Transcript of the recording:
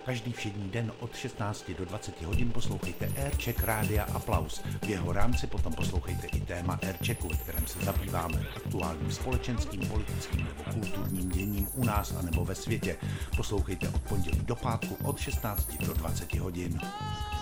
Každý všední den od 16 do 20 hodin poslouchejte Aircheck Rádia Aplaus. V jeho rámci potom poslouchejte i téma Airchecku, ve kterém se zabýváme aktuálním společenským, politickým nebo kulturním děním u nás anebo ve světě. Poslouchejte od pondělí do pátku od 16 do 20 hodin.